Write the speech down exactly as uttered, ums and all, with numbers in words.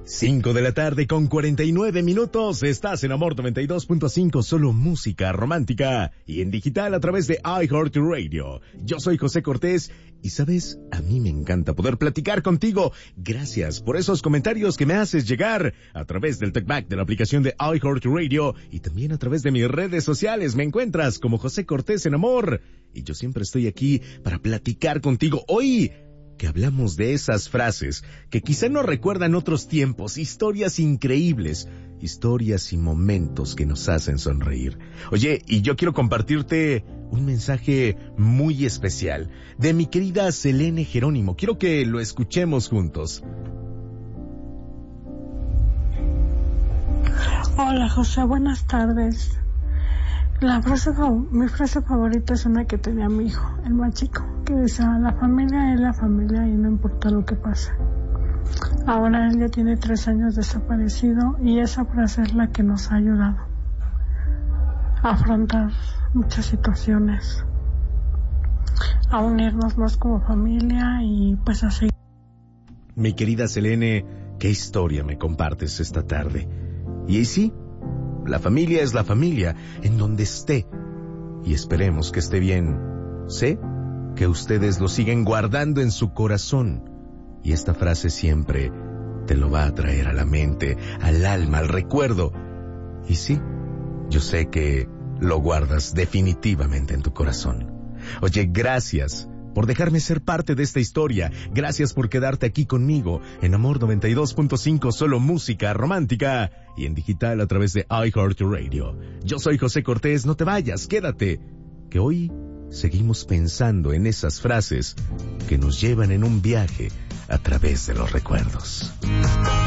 Cinco de la tarde con cuarenta y nueve minutos. Estás en Amor noventa y dos punto cinco, solo música romántica. Y en digital a través de iHeartRadio. Yo soy José Cortés. Y sabes, a mí me encanta poder platicar contigo. Gracias por esos comentarios que me haces llegar a través del talkback de la aplicación de iHeartRadio. Y también a través de mis redes sociales. Me encuentras como José Cortés en Amor. Y yo siempre estoy aquí para platicar contigo. Hoy que hablamos de esas frases que quizá no recuerdan otros tiempos, historias increíbles, historias y momentos que nos hacen sonreír. Oye, y yo quiero compartirte un mensaje muy especial de mi querida Selene Jerónimo. Quiero que lo escuchemos juntos. Hola José, buenas tardes. La frase, mi frase favorita es una que tenía mi hijo, el más chico, que decía, la familia es la familia y no importa lo que pase. Ahora él ya tiene tres años desaparecido y esa frase es la que nos ha ayudado a afrontar muchas situaciones, a unirnos más como familia y pues a seguir. Mi querida Selene, qué historia me compartes esta tarde. Y sí, la familia es la familia, en donde esté. Y esperemos que esté bien. Sé que ustedes lo siguen guardando en su corazón. Y esta frase siempre te lo va a traer a la mente, al alma, al recuerdo. Y sí, yo sé que lo guardas definitivamente en tu corazón. Oye, gracias por dejarme ser parte de esta historia. Gracias por quedarte aquí conmigo en Amor noventa y dos punto cinco, solo música romántica y en digital a través de iHeartRadio. Yo soy José Cortés, no te vayas, quédate, que hoy seguimos pensando en esas frases que nos llevan en un viaje a través de los recuerdos.